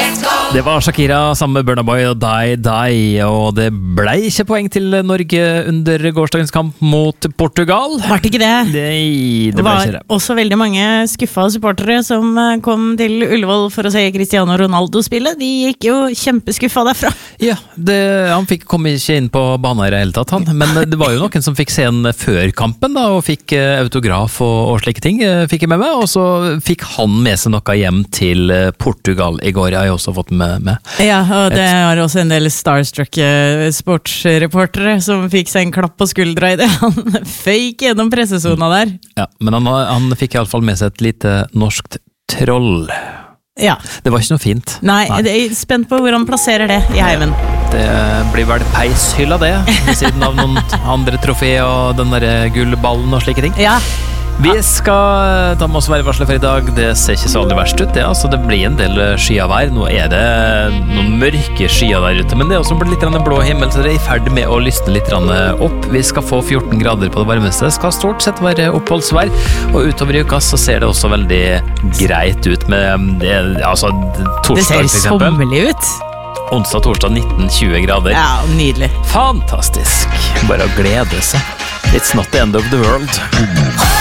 Det var Shakira sammen med Burna Boy og Die, og det ble ikke poeng til Norge under gårsdagens kamp mot Portugal. Var det ikke det? Det ble var ikke det. Også veldig mange skuffa supportere som kom til Ullevål for å se Cristiano Ronaldo spille. De gikk jo kjempeskuffa derfra. Ja, han kom ikke inn på banen i det hele tatt, han. Men det var jo noen som fikk se en før kampen da, og fikk autograf og slike ting, fikk jeg med meg, og så fikk han med seg noe hjem til Portugal i går. Jeg har jo også fått med. Ja, og det var også en del starstruck sportsreportere som fikk seg en klapp på skuldra i det. Han føyk gjennom pressesona der. Ja, men han fikk i alle fall med seg et lite norskt troll. Ja. Det var ikke noe fint. Nei, jeg er spent på hvor han plasserer det i heimen. Det blir vel peishylla det, ved siden av noen andre trofé og den der gullballen og slike ting. Ja. Vi skal ta med oss værvarslet for i dag. Det ser ikke så aldri verst ut, altså det blir en del skyavær. Nå er det noen mørke skyer der ute, men det er også blitt litt blå himmel, så det er i ferd med å lysne litt opp. Vi skal få 14 grader på det varmeste. Det skal stort sett være oppholdsvær, og utover i uka så ser det også veldig greit ut med torsdag Det ser for eksempel. sommerlig ut. Onsdag, torsdag 19-20 grader. Ja, nydelig. Fantastisk. Bare å glede seg. It's not the end of the world.